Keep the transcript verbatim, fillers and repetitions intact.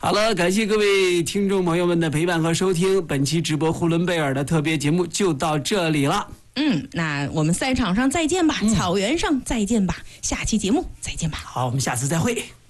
好了，感谢各位听众朋友们的陪伴和收听，本期直播呼伦贝尔的特别节目就到这里了。 嗯，那我们赛场上再见吧，嗯、草原上再见吧，下期节目再见吧。 好，我们下次再会。